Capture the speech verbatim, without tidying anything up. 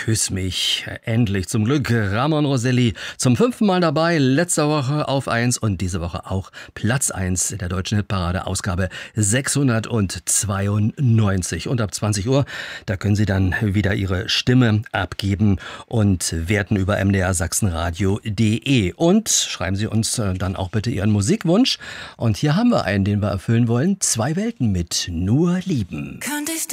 Küss mich. Endlich zum Glück Ramon Roselli zum fünften Mal dabei. Letzte Woche auf eins und diese Woche auch Platz eins in der deutschen Hitparade, Ausgabe sechshundertzweiundneunzig. Und ab zwanzig Uhr, da können Sie dann wieder Ihre Stimme abgeben und werten über m d r sachsenradio punkt de. Und schreiben Sie uns dann auch bitte Ihren Musikwunsch. Und hier haben wir einen, den wir erfüllen wollen. Zwei Welten mit Nur lieben. Könnte ich